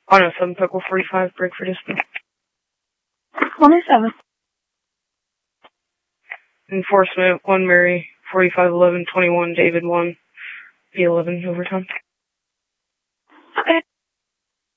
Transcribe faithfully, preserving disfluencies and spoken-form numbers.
Oh no, seven Pickle forty-five, break for discipline. twenty-seven. Enforcement, one Mary, forty-five eleven, twenty-one, David one, B eleven, overtime. Okay.